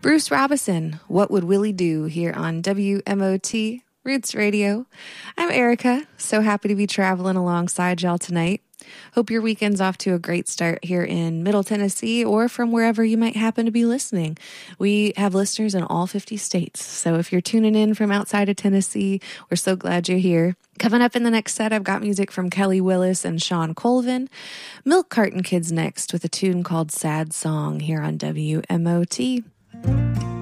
Bruce Robison, What Would Willie Do, here on WMOT Roots Radio. I'm Erica, so happy to be traveling alongside y'all tonight. Hope your weekend's off to a great start here in Middle Tennessee or from wherever you might happen to be listening. We have listeners in all 50 states, so if you're tuning in from outside of Tennessee, we're so glad you're here. Coming up in the next set, I've got music from Kelly Willis and Sean Colvin. Milk Carton Kids next with a tune called Sad Song here on WMOT.